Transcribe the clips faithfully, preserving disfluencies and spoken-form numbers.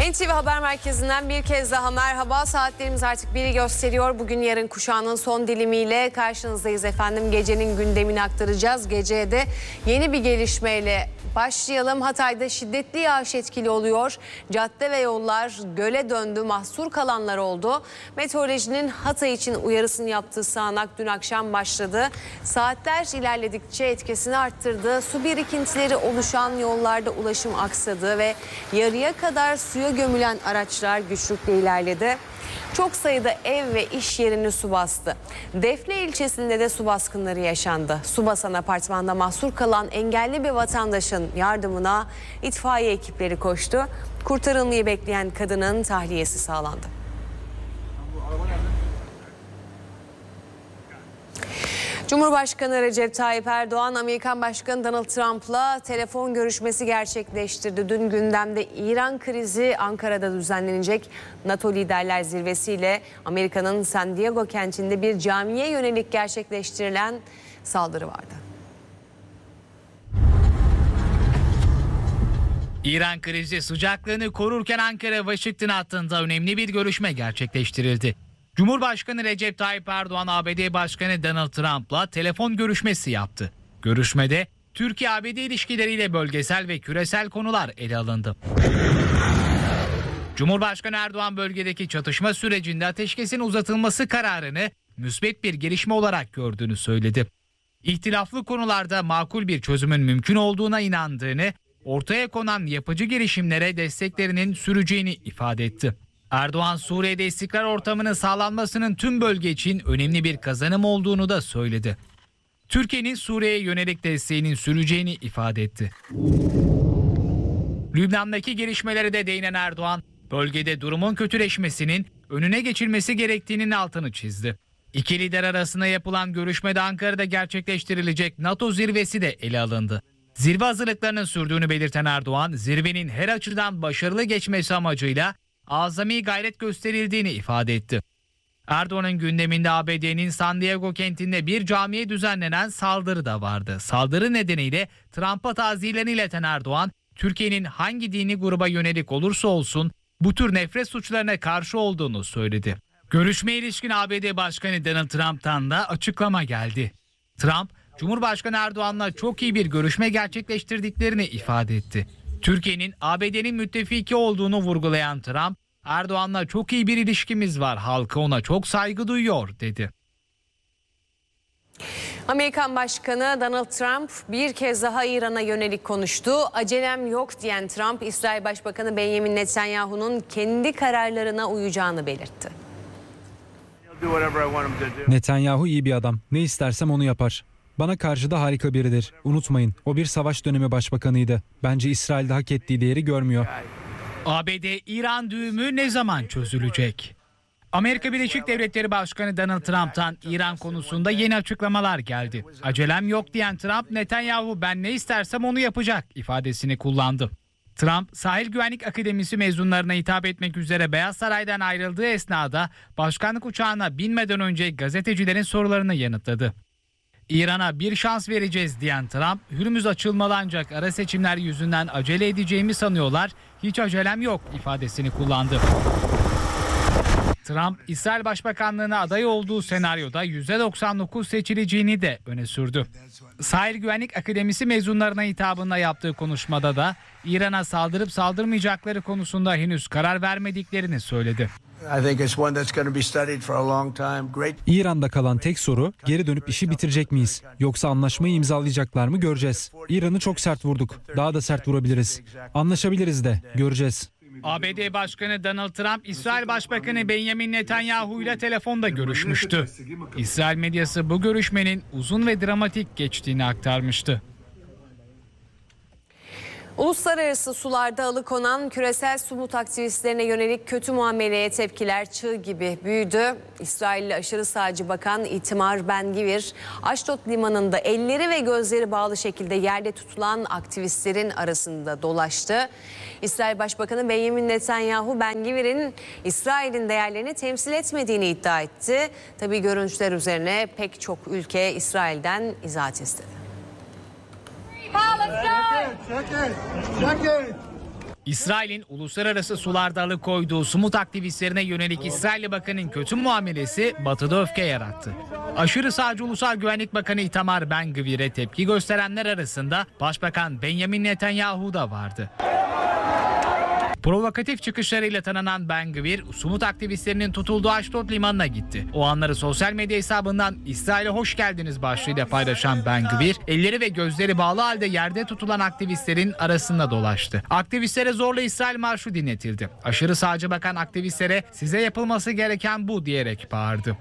N T V Haber Merkezi'nden bir kez daha merhaba. Saatlerimiz artık biri gösteriyor. Bugün yarın kuşağının son dilimiyle karşınızdayız efendim. Gecenin gündemini aktaracağız. Geceye de yeni bir gelişmeyle başlayalım. Hatay'da şiddetli yağış etkili oluyor. Cadde ve yollar göle döndü. Mahsur kalanlar oldu. Meteorolojinin Hatay için uyarısını yaptığı sağanak dün akşam başladı. Saatler ilerledikçe etkisini arttırdı. Su birikintileri oluşan yollarda ulaşım aksadı ve yarıya kadar suya gömülen araçlar güçlükle ilerledi. Çok sayıda ev ve iş yerini su bastı. Defne ilçesinde de su baskınları yaşandı. Su basan apartmanda mahsur kalan engelli bir vatandaşın yardımına itfaiye ekipleri koştu. Kurtarılmayı bekleyen kadının tahliyesi sağlandı. Cumhurbaşkanı Recep Tayyip Erdoğan, Amerikan Başkanı Donald Trump'la telefon görüşmesi gerçekleştirdi. Dün gündemde İran krizi, Ankara'da düzenlenecek NATO Liderler Zirvesi'yle Amerika'nın San Diego kentinde bir camiye yönelik gerçekleştirilen saldırı vardı. İran krizi sıcaklığını korurken Ankara-Washington hattında önemli bir görüşme gerçekleştirildi. Cumhurbaşkanı Recep Tayyip Erdoğan, A B D Başkanı Donald Trump'la telefon görüşmesi yaptı. Görüşmede Türkiye-A B D ilişkileriyle bölgesel ve küresel konular ele alındı. Cumhurbaşkanı Erdoğan bölgedeki çatışma sürecinde ateşkesin uzatılması kararını müsbet bir gelişme olarak gördüğünü söyledi. İhtilaflı konularda makul bir çözümün mümkün olduğuna inandığını, ortaya konan yapıcı girişimlere desteklerinin süreceğini ifade etti. Erdoğan, Suriye'de istikrar ortamının sağlanmasının tüm bölge için önemli bir kazanım olduğunu da söyledi. Türkiye'nin Suriye'ye yönelik desteğinin süreceğini ifade etti. Lübnan'daki gelişmelere de değinen Erdoğan, bölgede durumun kötüleşmesinin önüne geçilmesi gerektiğinin altını çizdi. İki lider arasında yapılan görüşmede Ankara'da gerçekleştirilecek NATO zirvesi de ele alındı. Zirve hazırlıklarının sürdüğünü belirten Erdoğan, zirvenin her açıdan başarılı geçmesi amacıyla azami gayret gösterildiğini ifade etti. Erdoğan'ın gündeminde A B D'nin San Diego kentinde bir camiye düzenlenen saldırı da vardı. Saldırı nedeniyle Trump'a taziyelerini ileten Erdoğan, Türkiye'nin hangi dini gruba yönelik olursa olsun bu tür nefret suçlarına karşı olduğunu söyledi. Görüşmeye ilişkin A B D Başkanı Donald Trump'tan da açıklama geldi. Trump, Cumhurbaşkanı Erdoğan'la çok iyi bir görüşme gerçekleştirdiklerini ifade etti. Türkiye'nin A B D'nin müttefiki olduğunu vurgulayan Trump, Erdoğan'la çok iyi bir ilişkimiz var, halkı ona çok saygı duyuyor dedi. Amerikan Başkanı Donald Trump bir kez daha İran'a yönelik konuştu. Acelem yok diyen Trump, İsrail Başbakanı Benjamin Netanyahu'nun kendi kararlarına uyacağını belirtti. Netanyahu iyi bir adam. Ne istersem onu yapar. Bana karşı da harika biridir. Unutmayın, o bir savaş dönemi başbakanıydı. Bence İsrail'de hak ettiği değeri görmüyor. A B D-İran düğümü ne zaman çözülecek? Amerika Birleşik Devletleri Başkanı Donald Trump'tan İran konusunda yeni açıklamalar geldi. Acelem yok diyen Trump, Netanyahu ben ne istersem onu yapacak ifadesini kullandı. Trump, Sahil Güvenlik Akademisi mezunlarına hitap etmek üzere Beyaz Saray'dan ayrıldığı esnada başkanlık uçağına binmeden önce gazetecilerin sorularını yanıtladı. İran'a bir şans vereceğiz diyen Trump, Hürmüz açılmalı ancak ara seçimler yüzünden acele edeceğimi sanıyorlar, hiç acelem yok ifadesini kullandı. Trump, İsrail Başbakanlığı'na aday olduğu senaryoda yüzde doksan dokuz seçileceğini de öne sürdü. Sahil Güvenlik Akademisi mezunlarına hitabında yaptığı konuşmada da İran'a saldırıp saldırmayacakları konusunda henüz karar vermediklerini söyledi. İran'da kalan tek soru, geri dönüp işi bitirecek miyiz? Yoksa anlaşmayı imzalayacaklar mı göreceğiz. İran'ı çok sert vurduk. Daha da sert vurabiliriz. Anlaşabiliriz de göreceğiz. A B D Başkanı Donald Trump, İsrail Başbakanı Benjamin Netanyahu ile telefonda görüşmüştü. İsrail medyası bu görüşmenin uzun ve dramatik geçtiğini aktarmıştı. Uluslararası sularda alıkonan küresel sumut aktivistlerine yönelik kötü muameleye tepkiler çığ gibi büyüdü. İsrailli aşırı sağcı bakan Itamar Ben-Gvir, Aşdod limanında elleri ve gözleri bağlı şekilde yerde tutulan aktivistlerin arasında dolaştı. İsrail Başbakanı Benjamin Netanyahu, Ben-Gvir'in İsrail'in değerlerini temsil etmediğini iddia etti. Tabii görüntüler üzerine pek çok ülke İsrail'den izahat istedi. İsrail'in uluslararası sularda alıkoyduğu Sumut aktivistlerine yönelik İsrail Bakanı'nın kötü muamelesi Batı'da öfke yarattı. Aşırı sağcı Ulusal Güvenlik Bakanı Itamar Ben-Gvir'e tepki gösterenler arasında Başbakan Benjamin Netanyahu da vardı. Provokatif çıkışlarıyla tanınan Ben-Gvir, Sumut aktivistlerinin tutulduğu Ashdod limanına gitti. O anları sosyal medya hesabından "İsrail'e hoş geldiniz" başlığıyla paylaşan Ben-Gvir, elleri ve gözleri bağlı halde yerde tutulan aktivistlerin arasında dolaştı. Aktivistlere zorla İsrail marşı dinletildi. Aşırı sağcı bakan aktivistlere "size yapılması gereken bu" diyerek bağırdı.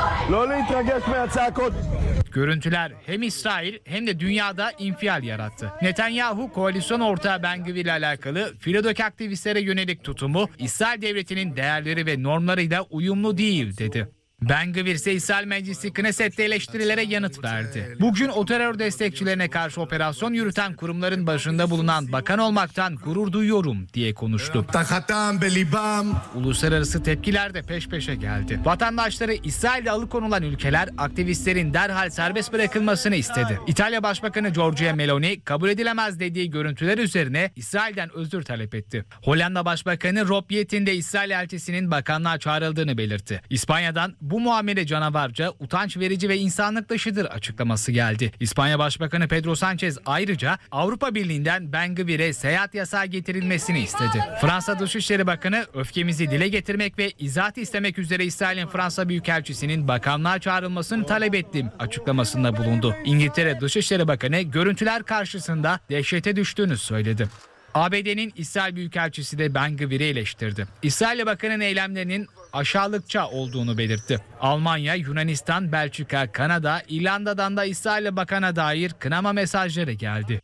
Görüntüler hem İsrail hem de dünyada infial yarattı. Netanyahu, koalisyon ortağı Ben-Gvir ile alakalı Filadaki aktivistlere yönelik tutumu İsrail devletinin değerleri ve normlarıyla uyumlu değil dedi. Ben-Gvir ise İsrail Meclisi Knesset'te eleştirilere yanıt verdi. Bugün o terör destekçilerine karşı operasyon yürüten kurumların başında bulunan bakan olmaktan gurur duyuyorum diye konuştu. Uluslararası tepkiler de peş peşe geldi. Vatandaşları İsrail'de alıkonulan ülkeler aktivistlerin derhal serbest bırakılmasını istedi. İtalya Başbakanı Giorgia Meloni kabul edilemez dediği görüntüler üzerine İsrail'den özür talep etti. Hollanda Başbakanı Rob Jetten de İsrail elçisinin bakanlığa çağrıldığını belirtti. İspanya'dan "bu muamele canavarca, utanç verici ve insanlık dışıdır" açıklaması geldi. İspanya Başbakanı Pedro Sanchez ayrıca Avrupa Birliği'nden Ben-Gvir'e seyahat yasağı getirilmesini istedi. Fransa Dışişleri Bakanı "öfkemizi dile getirmek ve izahat istemek üzere İsrail'in Fransa Büyükelçisi'nin bakanlığa çağrılmasını talep ettim" açıklamasında bulundu. İngiltere Dışişleri Bakanı görüntüler karşısında dehşete düştüğünü söyledi. A B D'nin İsrail Büyükelçisi de Ben-Gvir'i eleştirdi. İsrail Bakanı'nın eylemlerinin aşağılıkça olduğunu belirtti. Almanya, Yunanistan, Belçika, Kanada, İrlanda'dan da İsrail Bakanı'na dair kınama mesajları geldi.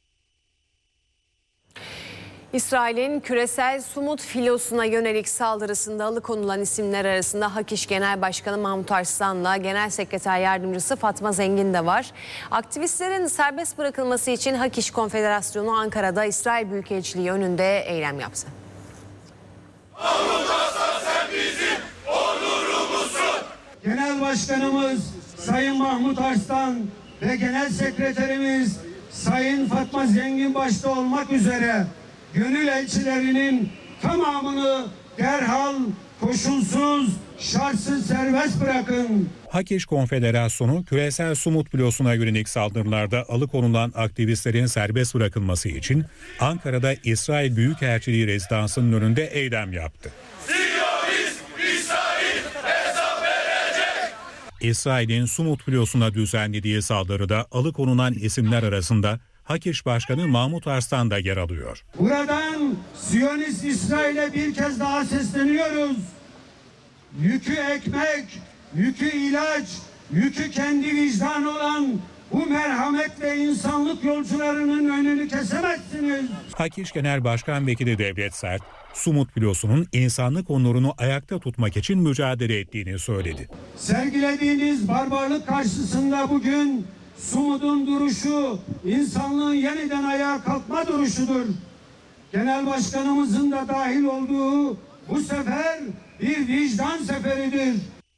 İsrail'in küresel Sumut filosuna yönelik saldırısında alıkonulan isimler arasında Hak İş Genel Başkanı Mahmut Arslan'la Genel Sekreter Yardımcısı Fatma Zengin de var. Aktivistlerin serbest bırakılması için Hak İş Konfederasyonu Ankara'da İsrail Büyükelçiliği önünde eylem yaptı. Mahmut Arslan, sen bizim onurumuzsun. Genel Başkanımız Sayın Mahmut Arslan ve Genel Sekreterimiz Sayın Fatma Zengin başta olmak üzere gönül elçilerinin tamamını derhal koşulsuz, şartsız serbest bırakın. Hak İş Konfederasyonu küresel Sumut filosuna yönelik saldırılarda alıkonulan aktivistlerin serbest bırakılması için Ankara'da İsrail Büyükelçiliği rezidansının önünde eylem yaptı. Siyonist İsrail hesap verecek. İsrail'in Sumut filosuna düzenlediği saldırıda alıkonulan isimler arasında Hak İş Başkanı Mahmut Arslan da yer alıyor. Buradan Siyonist İsrail'e bir kez daha sesleniyoruz. Yükü ekmek, yükü ilaç, yükü kendi vicdanı olan bu merhamet ve insanlık yolcularının önünü kesemezsiniz. Hak İş Genel Başkan Vekili Devlet Sert, Sumut filosunun insanlık onurunu ayakta tutmak için mücadele ettiğini söyledi. Sergilediğiniz barbarlık karşısında bugün Sumut'un duruşu insanlığın yeniden ayağa kalkma duruşudur. Genel Başkanımızın da dahil olduğu bu sefer bir vicdan seferidir.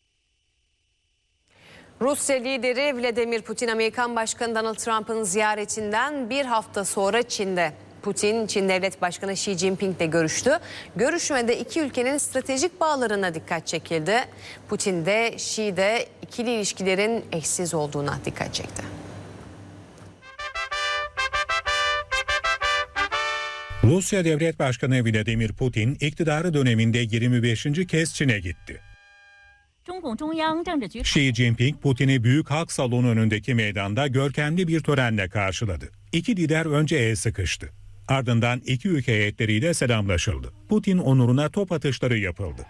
Rusya lideri Vladimir Putin, Amerikan Başkanı Donald Trump'ın ziyaretinden bir hafta sonra Çin'de. Putin, Çin Devlet Başkanı Xi Jinping ile görüştü. Görüşmede iki ülkenin stratejik bağlarına dikkat çekildi. Putin de Xi de ikili ilişkilerin eşsiz olduğuna dikkat çekti. Rusya Devlet Başkanı Vladimir Putin iktidarı döneminde yirmi beşinci kez Çin'e gitti. Xi Jinping, Putin'i Büyük Halk Salonu önündeki meydanda görkemli bir törenle karşıladı. İki lider önce el sıkıştı. Ardından iki ülke heyetleriyle selamlaşıldı. Putin onuruna top atışları yapıldı.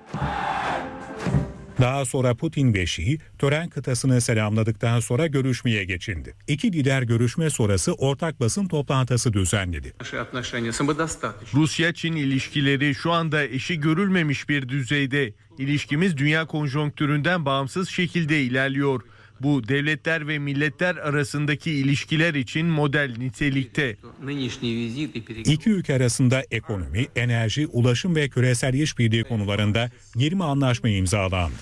Daha sonra Putin ve Xi tören kıtasını selamladıktan sonra görüşmeye geçildi. İki lider görüşme sonrası ortak basın toplantısı düzenledi. Rusya-Çin ilişkileri şu anda eşi görülmemiş bir düzeyde. İlişkimiz dünya konjonktüründen bağımsız şekilde ilerliyor. Bu devletler ve milletler arasındaki ilişkiler için model nitelikte. İki ülke arasında ekonomi, enerji, ulaşım ve küresel işbirliği konularında yirmi anlaşma imzalandı.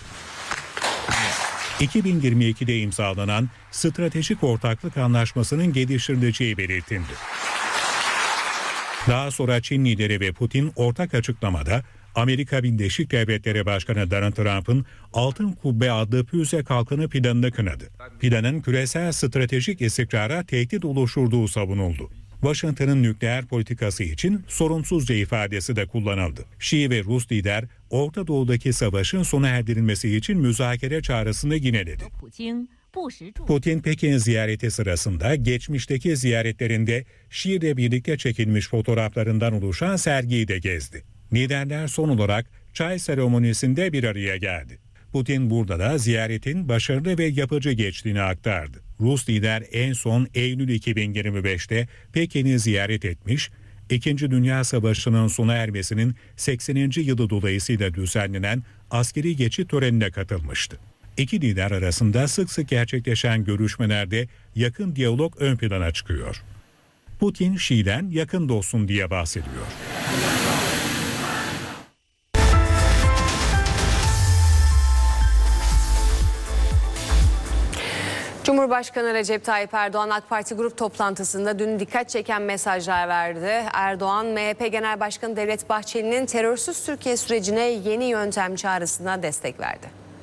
iki bin yirmi ikide imzalanan Stratejik Ortaklık Anlaşması'nın geliştirileceği belirtildi. Daha sonra Çin lideri ve Putin ortak açıklamada Amerika Birleşik Devletleri Başkanı Donald Trump'ın Altın Kubbe adlı füze kalkanı planını kınadı. Planın küresel stratejik istikrara tehdit oluşturduğu savunuldu. Washington'ın nükleer politikası için sorumsuzca ifadesi de kullanıldı. Şii ve Rus lider Orta Doğu'daki savaşın sona erdirilmesi için müzakere çağrısını yineledi. Putin Pekin ziyareti sırasında geçmişteki ziyaretlerinde Şii'yle birlikte çekilmiş fotoğraflarından oluşan sergiyi de gezdi. Liderler son olarak çay seremonisinde bir araya geldi. Putin burada da ziyaretin başarılı ve yapıcı geçtiğini aktardı. Rus lider en son Eylül iki bin yirmi beşte Pekin'i ziyaret etmiş, İkinci Dünya Savaşı'nın sona ermesinin sekseninci yılı dolayısıyla düzenlenen askeri geçit törenine katılmıştı. İki lider arasında sık sık gerçekleşen görüşmelerde yakın diyalog ön plana çıkıyor. Putin, Şii'den yakın dostum diye bahsediyor. Cumhurbaşkanı Recep Tayyip Erdoğan AK Parti grup toplantısında dün dikkat çeken mesajlar verdi. Erdoğan, M H P Genel Başkanı Devlet Bahçeli'nin terörsüz Türkiye sürecine yeni yöntem çağrısına destek verdi.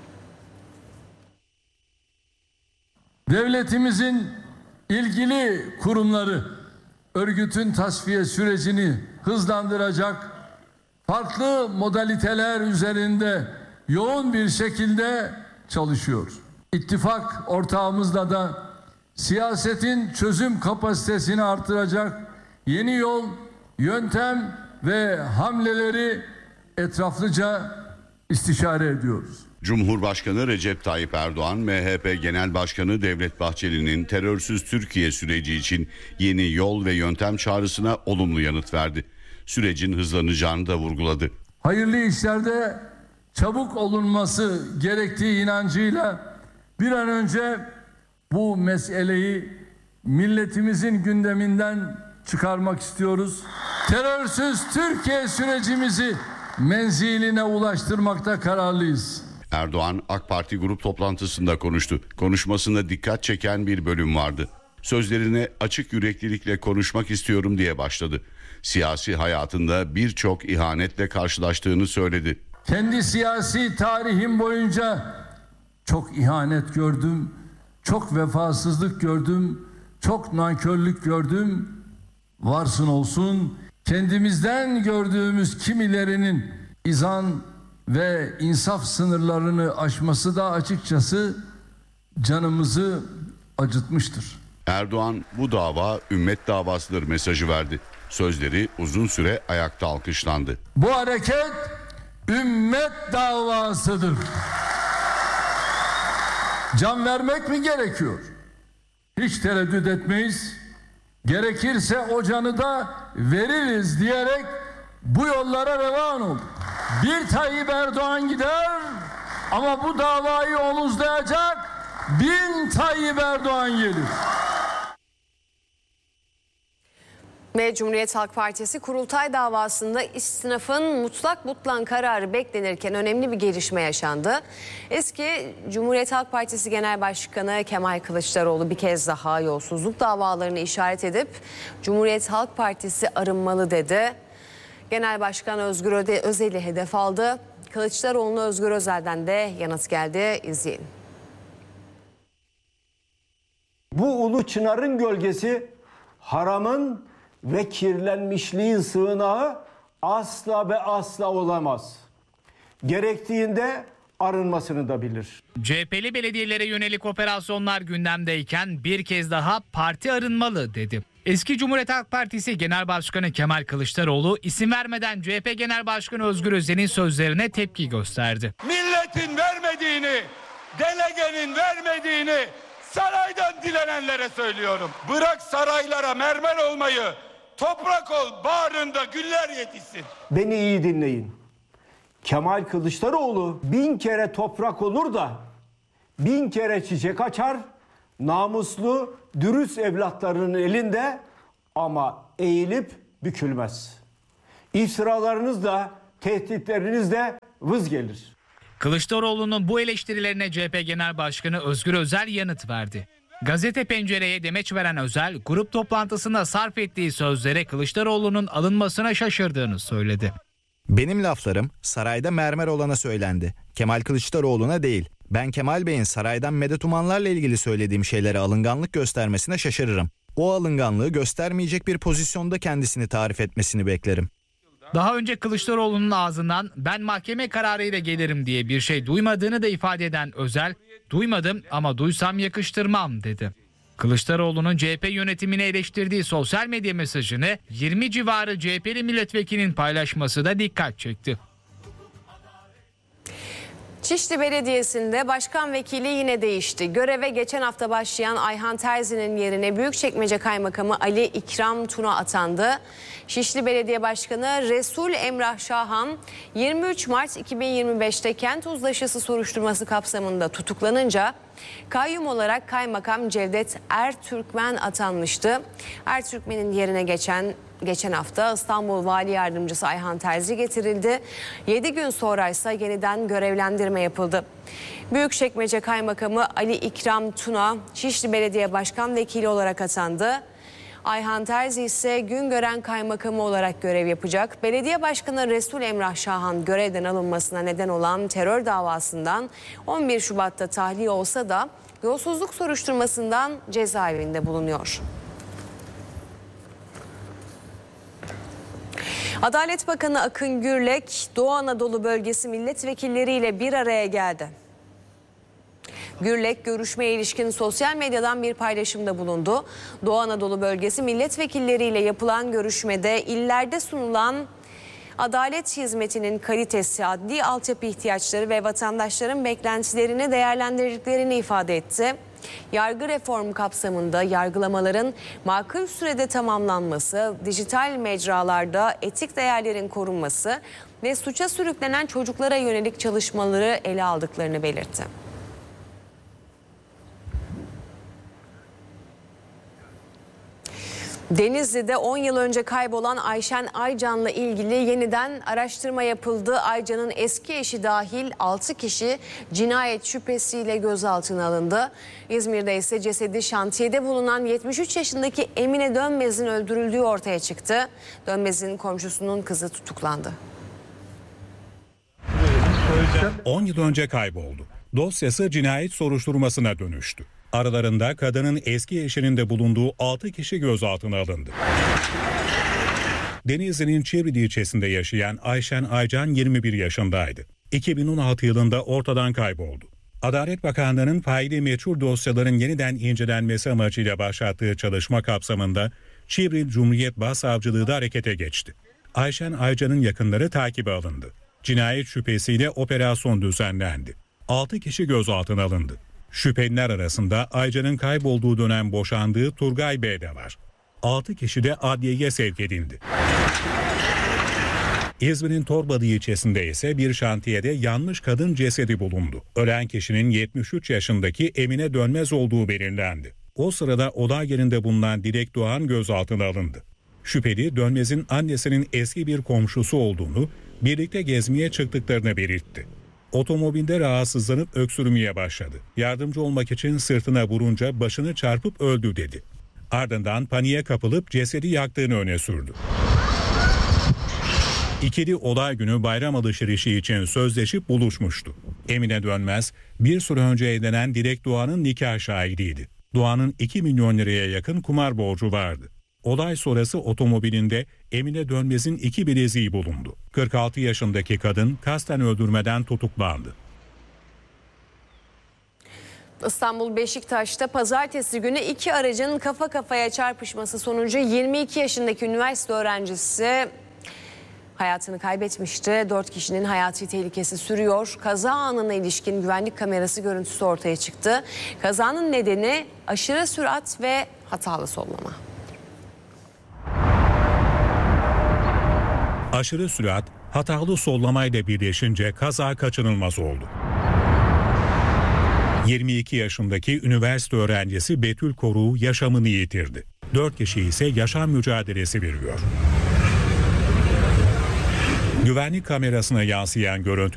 Devletimizin ilgili kurumları örgütün tasfiye sürecini hızlandıracak farklı modaliteler üzerinde yoğun bir şekilde çalışıyor. İttifak ortağımızla da siyasetin çözüm kapasitesini artıracak yeni yol, yöntem ve hamleleri etraflıca istişare ediyoruz. Cumhurbaşkanı Recep Tayyip Erdoğan, M H P Genel Başkanı Devlet Bahçeli'nin terörsüz Türkiye süreci için yeni yol ve yöntem çağrısına olumlu yanıt verdi. Sürecin hızlanacağını da vurguladı. Hayırlı işlerde çabuk olunması gerektiği inancıyla bir an önce bu meseleyi milletimizin gündeminden çıkarmak istiyoruz. Terörsüz Türkiye sürecimizi menziline ulaştırmakta kararlıyız. Erdoğan AK Parti grup toplantısında konuştu. Konuşmasında dikkat çeken bir bölüm vardı. Sözlerine açık yüreklilikle konuşmak istiyorum diye başladı. Siyasi hayatında birçok ihanetle karşılaştığını söyledi. Kendi siyasi tarihim boyunca çok ihanet gördüm, çok vefasızlık gördüm, çok nankörlük gördüm. Varsın olsun kendimizden gördüğümüz kimilerinin izan ve insaf sınırlarını aşması da açıkçası canımızı acıtmıştır. Erdoğan bu dava ümmet davasıdır mesajı verdi. Sözleri uzun süre ayakta alkışlandı. Bu hareket ümmet davasıdır. Can vermek mi gerekiyor? Hiç tereddüt etmeyiz. Gerekirse o canı da veririz diyerek bu yollara revan oldu. Bir Tayyip Erdoğan gider ama bu davayı omuzlayacak bin Tayyip Erdoğan gelir. Ve Cumhuriyet Halk Partisi kurultay davasında istinafın mutlak butlan kararı beklenirken önemli bir gelişme yaşandı. Eski Cumhuriyet Halk Partisi Genel Başkanı Kemal Kılıçdaroğlu bir kez daha yolsuzluk davalarını işaret edip Cumhuriyet Halk Partisi arınmalı dedi. Genel Başkan Özgür Özel'i hedef aldı. Kılıçdaroğlu'na Özgür Özel'den de yanıt geldi. İzleyin. Bu ulu çınarın gölgesi haramın ve kirlenmişliğin sığınağı asla ve asla olamaz. Gerektiğinde arınmasını da bilir. C H P'li belediyelere yönelik operasyonlar gündemdeyken bir kez daha parti arınmalı dedi. Eski Cumhuriyet Halk Partisi Genel Başkanı Kemal Kılıçdaroğlu isim vermeden C H P Genel Başkanı Özgür Özel'in sözlerine tepki gösterdi. Milletin vermediğini, delegenin vermediğini saraydan dilenenlere söylüyorum. Bırak saraylara mermer olmayı, toprak ol, bağrında güller yetişsin. Beni iyi dinleyin. Kemal Kılıçdaroğlu bin kere toprak olur da bin kere çiçek açar, namuslu, dürüst evlatlarının elinde ama eğilip bükülmez. İftiralarınız da tehditleriniz de vız gelir. Kılıçdaroğlu'nun bu eleştirilerine C H P Genel Başkanı Özgür Özel yanıt verdi. Gazete Pencere'ye demeç veren Özel, grup toplantısında sarf ettiği sözlere Kılıçdaroğlu'nun alınmasına şaşırdığını söyledi. Benim laflarım sarayda mermer olana söylendi. Kemal Kılıçdaroğlu'na değil. Ben Kemal Bey'in saraydan medet umanlarla ilgili söylediğim şeylere alınganlık göstermesine şaşırırım. O alınganlığı göstermeyecek bir pozisyonda kendisini tarif etmesini beklerim. Daha önce Kılıçdaroğlu'nun ağzından ben mahkeme kararıyla gelirim diye bir şey duymadığını da ifade eden Özel, duymadım ama duysam yakıştırmam dedi. Kılıçdaroğlu'nun C H P yönetimini eleştirdiği sosyal medya mesajını yirmi civarı C H P'li milletvekilinin paylaşması da dikkat çekti. Şişli Belediyesi'nde başkan vekili yine değişti. Göreve geçen hafta başlayan Ayhan Terzi'nin yerine Büyükçekmece Kaymakamı Ali İkram Tuna atandı. Şişli Belediye Başkanı Resul Emrah Şahan yirmi üç Mart iki bin yirmi beş'te kent uzlaşısı soruşturması kapsamında tutuklanınca kayyum olarak Kaymakam Cevdet Ertürkmen atanmıştı. Ertürkmen'in yerine geçen Geçen hafta İstanbul Vali Yardımcısı Ayhan Terzi getirildi. yedi gün sonra ise yeniden görevlendirme yapıldı. Büyükçekmece Kaymakamı Ali İkram Tuna Şişli Belediye Başkan Vekili olarak atandı. Ayhan Terzi ise Güngören Kaymakamı olarak görev yapacak. Belediye Başkanı Resul Emrah Şahan görevden alınmasına neden olan terör davasından on bir Şubat'ta tahliye olsa da yolsuzluk soruşturmasından cezaevinde bulunuyor. Adalet Bakanı Akın Gürlek, Doğu Anadolu bölgesi milletvekilleriyle bir araya geldi. Gürlek, görüşmeye ilişkin sosyal medyadan bir paylaşımda bulundu. Doğu Anadolu bölgesi milletvekilleriyle yapılan görüşmede illerde sunulan adalet hizmetinin kalitesi, adli altyapı ihtiyaçları ve vatandaşların beklentilerini değerlendirdiklerini ifade etti. Yargı reformu kapsamında yargılamaların makul sürede tamamlanması, dijital mecralarda etik değerlerin korunması ve suça sürüklenen çocuklara yönelik çalışmaları ele aldıklarını belirtti. Denizli'de on yıl önce kaybolan Ayşen Aycan'la ilgili yeniden araştırma yapıldı. Aycan'ın eski eşi dahil altı kişi cinayet şüphesiyle gözaltına alındı. İzmir'de ise cesedi şantiyede bulunan yetmiş üç yaşındaki Emine Dönmez'in öldürüldüğü ortaya çıktı. Dönmez'in komşusunun kızı tutuklandı. on yıl önce kayboldu. Dosyası cinayet soruşturmasına dönüştü. Aralarında kadının eski eşinin de bulunduğu altı kişi gözaltına alındı. Denizli'nin Çivrili ilçesinde yaşayan Ayşen Aycan yirmi bir yaşındaydı. iki bin on altı yılında ortadan kayboldu. Adalet Bakanlığı'nın faili meçhul dosyaların yeniden incelenmesi amacıyla başlattığı çalışma kapsamında Çivril Cumhuriyet Başsavcılığı da harekete geçti. Ayşen Aycan'ın yakınları takibe alındı. Cinayet şüphesiyle operasyon düzenlendi. altı kişi gözaltına alındı. Şüpheliler arasında Aycan'ın kaybolduğu dönem boşandığı Turgay Bey de var. altı kişi de adliyeye sevk edildi. İzmir'in Torbalı ilçesinde ise bir şantiyede yanmış kadın cesedi bulundu. Ölen kişinin yetmiş üç yaşındaki Emine Dönmez olduğu belirlendi. O sırada olay yerinde bulunan Dilek Doğan gözaltına alındı. Şüpheli Dönmez'in annesinin eski bir komşusu olduğunu, birlikte gezmeye çıktıklarını belirtti. Otomobilde rahatsızlanıp öksürmeye başladı. Yardımcı olmak için sırtına vurunca başını çarpıp öldü dedi. Ardından paniğe kapılıp cesedi yaktığını öne sürdü. İkili olay günü bayram alışverişi için sözleşip buluşmuştu. Emine Dönmez bir süre önce evlenen Dilek Doğan'ın nikah şahidiydi. Doğan'ın iki milyon liraya yakın kumar borcu vardı. Olay sonrası otomobilinde Emine Dönmez'in iki bileziği bulundu. kırk altı yaşındaki kadın kasten öldürmeden tutuklandı. İstanbul Beşiktaş'ta pazartesi günü iki aracın kafa kafaya çarpışması sonucu yirmi iki yaşındaki üniversite öğrencisi hayatını kaybetmişti. dört kişinin hayati tehlikesi sürüyor. Kaza anına ilişkin güvenlik kamerası görüntüsü ortaya çıktı. Kazanın nedeni aşırı sürat ve hatalı sollama. Aşırı sürat, hatalı sollamayla birleşince kaza kaçınılmaz oldu. yirmi iki yaşındaki üniversite öğrencisi Betül Koru yaşamını yitirdi. dört kişi ise yaşam mücadelesi veriyor. Güvenlik kamerasına yansıyan görüntü